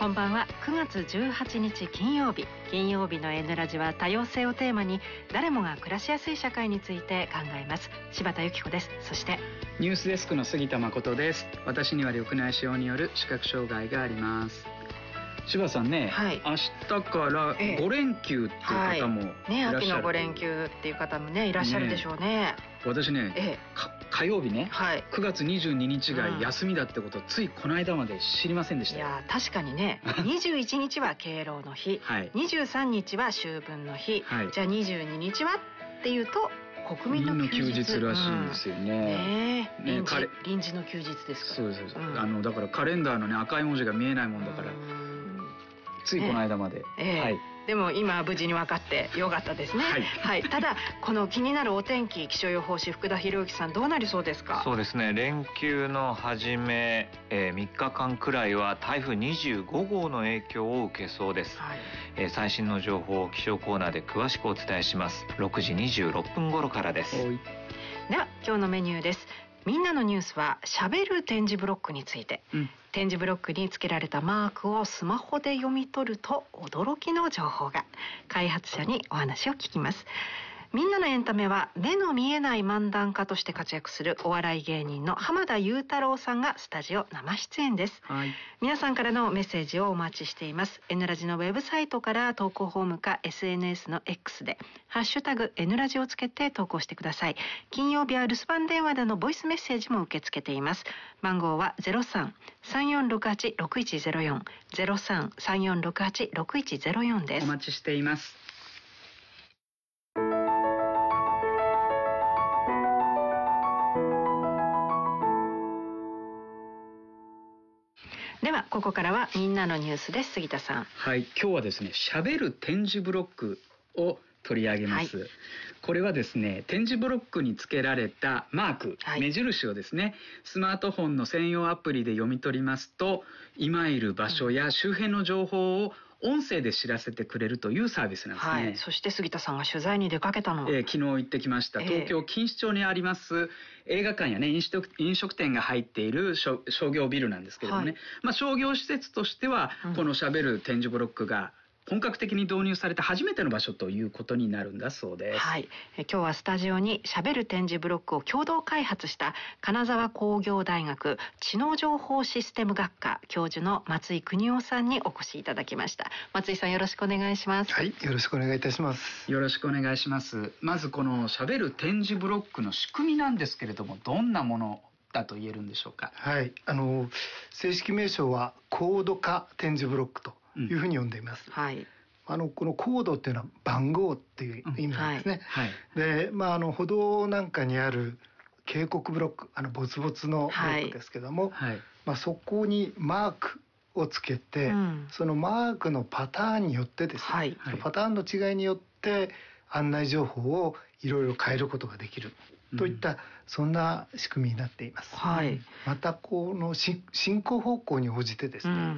こんばんは。9月18日金曜日、金曜日の N ラジは多様性をテーマに誰もが暮らしやすい社会について考えます。柴田由紀子です。そしてニュースデスクの杉田誠です。私には緑内障による視覚障害があります。柴さんね、 はい、 明日から5連休っていう方もいらっしゃる、 秋の5連休っていう方もねいらっしゃるでしょうね。 私ね、火曜日ね、9月22日が休みだってことをついこの間まで知りませんでした。 いや確かにね21日は敬老の日、23日は秋分の日、じゃあ22日はっていうと国民の休日らしいんですよね。 臨時の休日ですから。 そうです、だからカレンダーのね赤い文字が見えないもんだからついこの間まで、 でも今無事に分かってよかったですね。ただこの気になるお天気、気象予報士福田博之さん、どうなりそうですか？ そうですね、連休の初め、3日間くらいは台風25号の影響を受けそうです。最新の情報を気象コーナーで詳しくお伝えします。6時26分頃からです。 では今日のメニューです。みんなのニュースはしゃべる点字ブロックについて、点字ブロックに付けられたマークをスマホで読み取ると驚きの情報が。開発者にお話を聞きます。みんなのエンタメは目の見えない漫談家として活躍するお笑い芸人の浜田雄太郎さんがスタジオ生出演です。皆さんからのメッセージをお待ちしています。 N ラジのウェブサイトから投稿フォームか SNS の X でハッシュタグ N ラジをつけて投稿してください。金曜日は留守番電話でのボイスメッセージも受け付けています。番号は 03-3468-6104 03-3468-6104 です。 お待ちしています。 ではここからはみんなのニュースです。杉田さん。 今日はですね、しゃべる点字ブロックを取り上げます。これはですね、点字ブロックに付けられたマーク、目印をですね、スマートフォンの専用アプリで読み取りますと、今いる場所や周辺の情報を音声で知らせてくれるというサービスなんですね。 そして杉田さんが取材に出かけたの、 昨日行ってきました。東京錦糸町にあります映画館やね、飲食店が入っている商業ビルなんですけれどもね、商業施設としてはこのしゃべる点字ブロックが本格的に導入された初めての場所ということになるんだそうです。 今日はスタジオにしゃべる点字ブロックを共同開発した金沢工業大学知能情報システム学科教授の松井邦夫さんにお越しいただきました。松井さん、よろしくお願いします。 よろしくお願いいたします。 よろしくお願いします。まずこのしゃべる点字ブロックの仕組みなんですけれども、どんなものだと言えるんでしょうか？ 正式名称はコード化点字ブロックというふうに呼んでいます。このコードっていうのは番号っていう意味なんですね。で、歩道なんかにある警告ブロック、ボツボツのブロックですけども、そこにマークをつけて、そのマークのパターンによってですね、パターンの違いによって案内情報をいろいろ変えることができるといった、そんな仕組みになっています。またこの進行方向に応じてですね、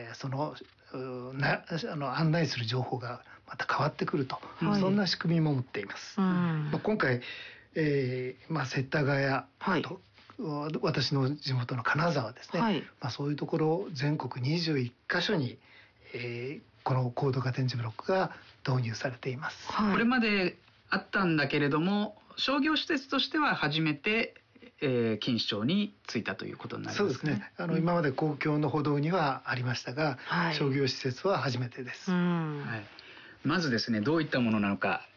案内する情報がまた変わってくると、そんな仕組みも持っています。今回、世田谷と、私の地元の金沢ですね、そういうところ全国21カ所に、このコード化点字ブロックが導入されています。 これまであったんだけれども、商業施設としては初めて錦糸町に着いたということになりますね。 そうですね。今まで公共の歩道にはありましたが、商業施設は初めてです。 まずですね、どういったものなのか